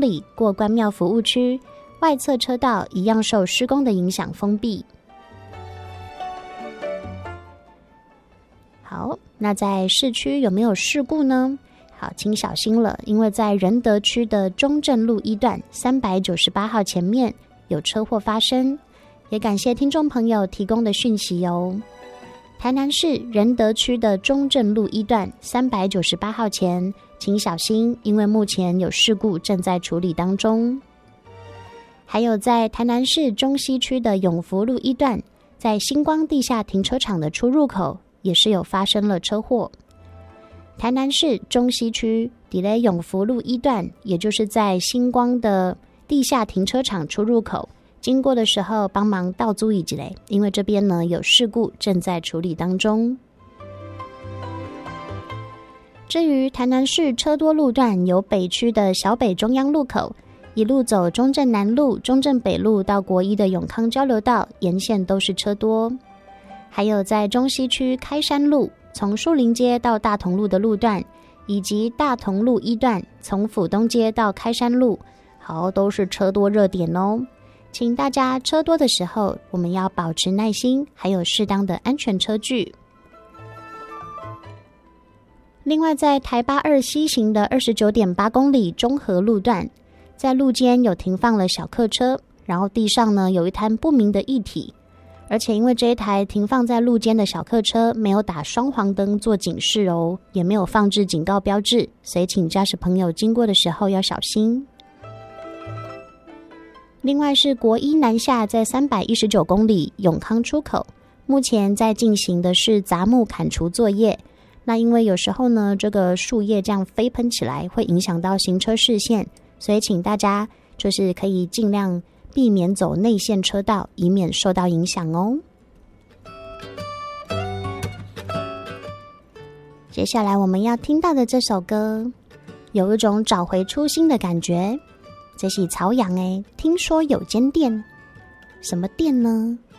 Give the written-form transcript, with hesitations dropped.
里过关庙服务区，外侧车道一样受施工的影响封闭。好，那在市区有没有事故呢？好，请小心了，因为在仁德区的中正路一段398号前面有车祸发生，也感谢听众朋友提供的讯息哦。台南市仁德区的中正路一段398号前，请小心，因为目前有事故正在处理当中。还有在台南市中西区的永福路一段，在星光地下停车场的出入口也是有发生了车祸。台南市中西区永福路一段，也就是在星光的地下停车场出入口，经过的时候帮忙倒注意一下，因为这边呢有事故正在处理当中。至于台南市车多路段，有北区的小北中央路口，一路走中正南路、中正北路到国一的永康交流道，沿线都是车多。还有在中西区开山路，从树林街到大同路的路段，以及大同路一段从府东街到开山路，好，都是车多热点哦。请大家车多的时候，我们要保持耐心，还有适当的安全车距。另外，在台八二西行的29.8公里中和路段，在路肩有停放了小客车，然后地上呢有一滩不明的液体，而且因为这一台停放在路肩的小客车没有打双黄灯做警示哦，也没有放置警告标志，所以请驾驶朋友经过的时候要小心。另外是国一南下在319公里永康出口，目前在进行的是杂木砍除作业。那因为有时候呢，这个树叶这样飞喷起来会影响到行车视线，所以请大家就是可以尽量避免走内线车道，以免受到影响哦。接下来我们要听到的这首歌，有一种找回初心的感觉。这是曹阳听说有间店，什么店呢？